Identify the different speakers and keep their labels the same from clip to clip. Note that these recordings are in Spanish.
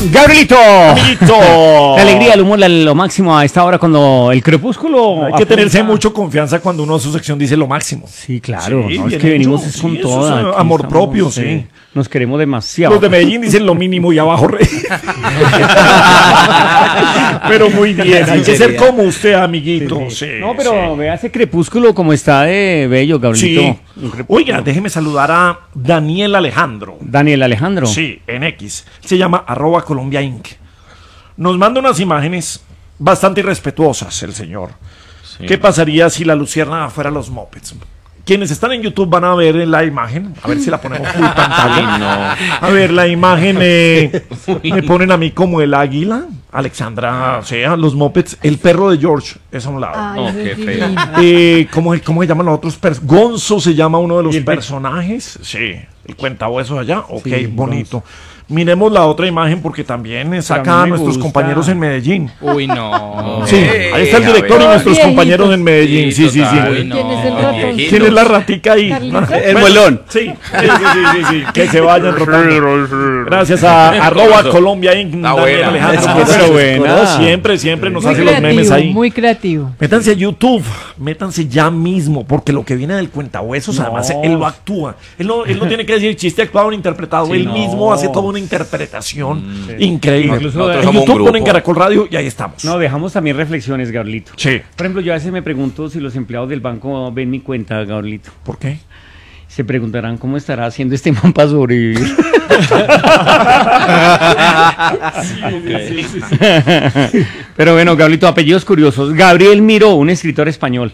Speaker 1: Gabrielito.
Speaker 2: Amiguito.
Speaker 1: La alegría, el humor, lo máximo a esta hora cuando el crepúsculo.
Speaker 2: Hay que tenerse mucho confianza cuando uno en su sección dice lo máximo.
Speaker 1: Sí, claro.
Speaker 2: Sí,
Speaker 1: No, es
Speaker 2: bien
Speaker 1: que venimos
Speaker 2: hecho,
Speaker 1: con
Speaker 2: sí, eso
Speaker 1: toda.
Speaker 2: es
Speaker 1: Aquí
Speaker 2: amor
Speaker 1: estamos,
Speaker 2: propio, sí.
Speaker 1: Nos queremos demasiado.
Speaker 2: Los de Medellín dicen lo mínimo y abajo rey. Pero muy bien, hay que ser como usted, amiguito. Sí,
Speaker 1: No, pero
Speaker 2: sí.
Speaker 1: vea ese crepúsculo como está de bello, Gabrielito.
Speaker 2: Sí.
Speaker 1: Un crepúsculo.
Speaker 2: Oiga, déjeme saludar a Daniel Alejandro.
Speaker 1: Daniel Alejandro.
Speaker 2: Sí, en X. Se llama @Colombia Inc. Nos manda unas imágenes bastante irrespetuosas el señor.
Speaker 3: Sí.
Speaker 2: ¿Qué pasaría si la luciérnaga fuera los mopeds? Quienes están en YouTube van a ver la imagen. A ver si la ponemos full pantalla.
Speaker 3: Ay, no.
Speaker 2: A ver, la imagen me ponen a mí como el águila. Alexandra, o sea, los mopeds. El perro de George es a un lado.
Speaker 4: Ay,
Speaker 3: No,
Speaker 4: eso
Speaker 3: qué
Speaker 4: es
Speaker 3: feo.
Speaker 4: divino.
Speaker 2: ¿Cómo se llaman los otros? Gonzo se llama uno de los
Speaker 1: ¿Y el
Speaker 2: personajes. Sí, el cuentahuesos allá. Ok,
Speaker 1: Sí,
Speaker 2: bonito. Miremos la otra imagen porque también saca
Speaker 1: mí
Speaker 2: a
Speaker 1: me
Speaker 2: nuestros
Speaker 1: gusta.
Speaker 2: compañeros en Medellín.
Speaker 3: Uy, no.
Speaker 2: Sí, ahí está el
Speaker 3: a
Speaker 2: director y
Speaker 3: ver.
Speaker 2: nuestros
Speaker 4: Viejitos.
Speaker 2: compañeros en Medellín. Sí, sí, sí.
Speaker 3: total. Uy,
Speaker 4: ¿Quién es el
Speaker 3: no,
Speaker 4: ratón?
Speaker 3: viejitos.
Speaker 2: ¿Quién es la ratica ahí?
Speaker 4: ¿Carlito?
Speaker 1: El
Speaker 2: Bueno,
Speaker 1: muelón.
Speaker 2: Sí, sí. Que se vayan rotando. Gracias a @Colombia Inc.
Speaker 3: Está
Speaker 2: Daniel
Speaker 3: buena.
Speaker 2: Alejandro.
Speaker 1: Está
Speaker 2: que
Speaker 1: pero
Speaker 2: es-
Speaker 1: buena.
Speaker 2: no, siempre nos
Speaker 4: Muy
Speaker 2: hace los memes
Speaker 4: creativo,
Speaker 2: ahí.
Speaker 4: muy creativo.
Speaker 2: Métanse a YouTube, métanse ya mismo, porque lo que viene del cuentahuesos, además, él lo actúa. Él no tiene que decir chiste actuado ni interpretado, él
Speaker 1: no.
Speaker 2: mismo hace toda una interpretación increíble.
Speaker 1: Incluso
Speaker 3: nosotros
Speaker 2: en
Speaker 3: somos un
Speaker 2: YouTube
Speaker 3: grupo.
Speaker 2: ponen Caracol Radio y ahí estamos.
Speaker 1: No, dejamos también reflexiones, Gabrielito.
Speaker 2: Sí.
Speaker 1: Por ejemplo, yo a veces me pregunto si los empleados del banco ven mi cuenta, Gabrielito.
Speaker 2: ¿Por qué?
Speaker 1: Se preguntarán cómo estará haciendo este man para sobrevivir. Pero bueno, Gabrielito, apellidos curiosos. Gabriel Miró, un escritor español.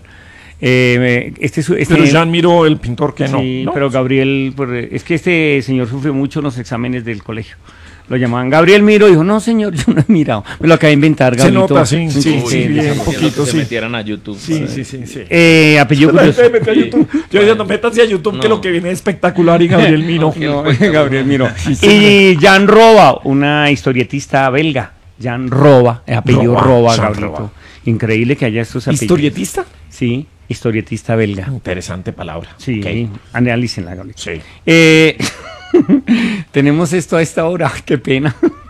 Speaker 2: Pero ya admiro el pintor que no.
Speaker 1: Sí,
Speaker 2: ¿no?
Speaker 1: pero Gabriel, es que este señor sufrió mucho en los exámenes del colegio. Lo llamaban Gabriel Miro, dijo, no señor, yo no he mirado. Me lo acabé de inventar,
Speaker 2: Se
Speaker 1: Gabrielito.
Speaker 2: nota, sí, sí,
Speaker 3: Uy,
Speaker 2: sí, bien,
Speaker 3: como
Speaker 2: poquito,
Speaker 3: que se
Speaker 2: sí.
Speaker 3: metieran a YouTube.
Speaker 2: Sí.
Speaker 1: Apellido
Speaker 2: La
Speaker 1: curioso.
Speaker 2: gente metió a YouTube. Yo diciendo, métanse a YouTube, que
Speaker 3: No.
Speaker 2: lo que viene es espectacular y Gabriel Miro.
Speaker 1: No, Gabriel Miro. Y Jan Roba, una historietista belga. Jan Roba, apellido
Speaker 2: Roba,
Speaker 1: Roba,
Speaker 2: Jan
Speaker 1: Gabrielito.
Speaker 2: Roba.
Speaker 1: Increíble que haya estos apellidos.
Speaker 2: ¿Historietista?
Speaker 1: Sí, historietista belga.
Speaker 2: Interesante palabra.
Speaker 1: Sí,
Speaker 2: Ok.
Speaker 1: analícenla, Gabrielito.
Speaker 2: Sí.
Speaker 1: Tenemos esto a esta hora, qué pena.